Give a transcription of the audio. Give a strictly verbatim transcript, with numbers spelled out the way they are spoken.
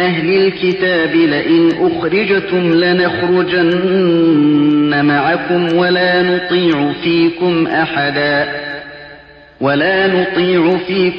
أهل الكتاب لئن أخرجتم لنخرجن معكم ولا نطيع فيكم أحدا ولا نطيع فيكم